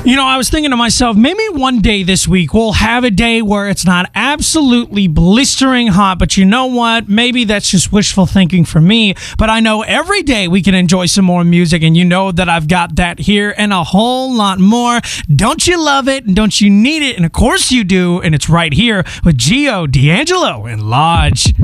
You know, I was thinking to myself, maybe one day this week we'll have a day where it's not absolutely blistering hot, but you know what? Maybe that's just wishful thinking for me, but I know every day we can enjoy some more music, and you know that I've got that here and a whole lot more. Don't you love it? And don't you need it? And of course you do, and it's right here with Gio D'Angelo and Lodge.